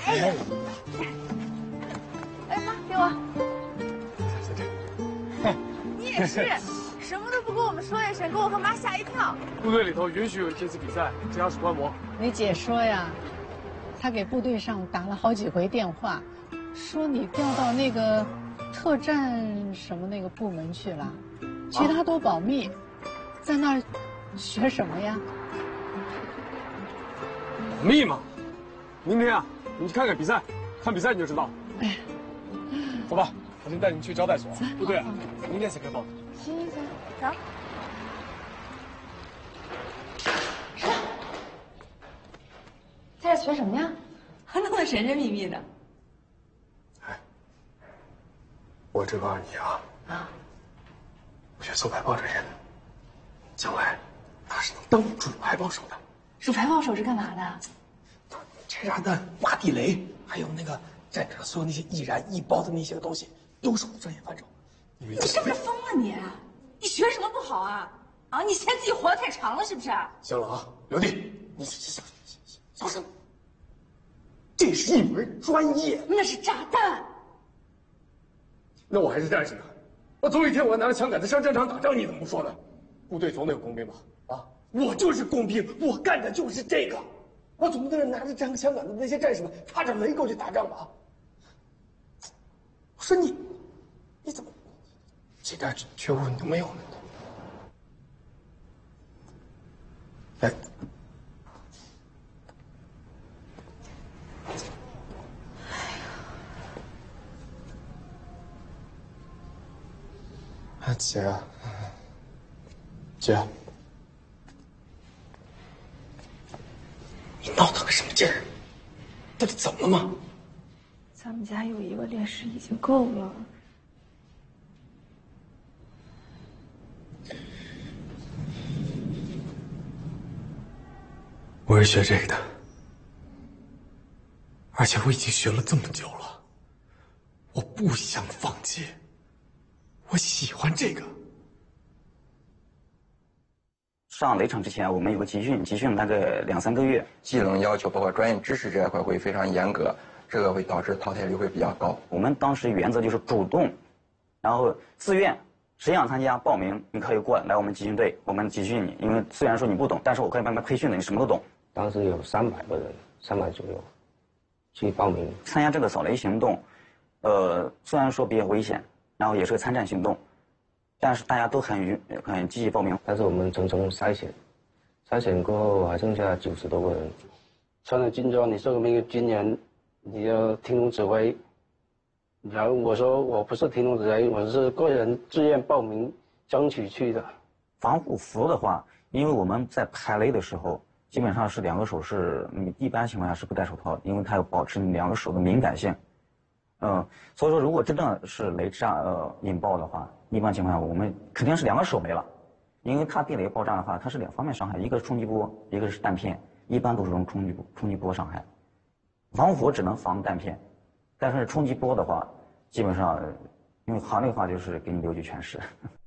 哎，哎妈，给我。你也是，什么都不跟我们说一声，给我和妈吓一跳。 部队里头允许有这次比赛，这要是观摩。 你姐说呀，她给部队上打了好几回电话，说你调到那个特战什么那个部门去了，其他都保密，在那儿学什么呀？ 保密嘛。明天啊，你去看看比赛，看比赛你就知道。哎，走吧，我先带你去招待所。部队啊，明天才开放。 行行行，走。在这学什么呀？还弄得神神秘秘的。 哎，我这告诉你啊，我学做排炮这人，将来他是能当主排炮手的。 数排炮手是干嘛的？ 拆炸弹、挖地雷，还有那个战场所有那些易燃易爆的那些东西，都是我的专业范畴。 你是不是疯了你？你学什么不好啊？啊，你嫌自己活得太长了是不是？ 行了啊，刘弟，你小声。这是一门专业。 那是炸弹。 那我还是战士呢，我总有一天我要拿着枪杆子上战场打仗，你怎么不说呢？部队总得有工兵吧？啊，我就是工兵，我干的就是这个。我总不能让拿着枪杆子的那些战士们插着雷过去打仗吧？我说你怎么这点觉悟你都没有呢？哎，啊姐，姐，你闹腾个什么劲儿？到底怎么了吗？ 咱们家有一个烈士已经够了。 我是学这个的，而且我已经学了这么久了，我不想放弃，我喜欢这个。 上雷场之前，我们有个集训大概2、3个月， 技能要求包括专业知识这一块会非常严格，这个会导致淘汰率会比较高。 我们当时原则就是主动，然后自愿，谁想参加报名，你可以过来我们集训队，我们集训你。因为虽然说你不懂，但是我可以帮你培训的，你什么都懂。 当时有300个人，300左右去报名参加这个扫雷行动。虽然说比较危险，然后也是个参战行动，但是大家都很积极报名。 但是我们层层筛选过后还剩下90多个人。穿了军装，你作为一个军人，你要听从指挥。然后我说我不是听从指挥，我是个人自愿报名争取去的。 防护服的话，因为我们在排雷的时候，基本上是2个手是，一般情况下是不戴手套，因为它要保持2个手的敏感性。所以说如果真正是雷引爆的话，一般情况下我们肯定是2个手没了，因为它地雷爆炸的话，它是2方面伤害，一个是冲击波，一个是弹片，一般都是用冲击波伤害。防护服只能防弹片，但是冲击波的话，基本上因为行内话就是给你留具全尸。